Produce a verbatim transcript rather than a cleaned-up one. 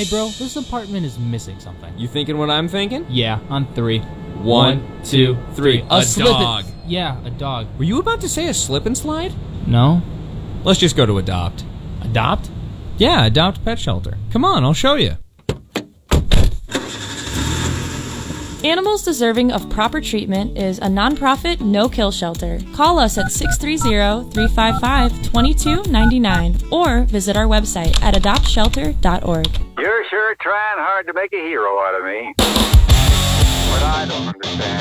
Hey bro, this apartment is missing something. You thinking what I'm thinking? Yeah, on three. One, two, three. A, A slip and- dog. Yeah, a dog. Were you about to say a slip and slide? No? Let's just go to Adopt. Adopt? Yeah, Adopt Pet Shelter. Come on, I'll show you. Animals Deserving of Proper Treatment is a nonprofit, no-kill shelter. Call us at six three zero, three five five, two two nine nine or visit our website at adopt shelter dot org. You're sure trying hard to make a hero out of me. What I don't understand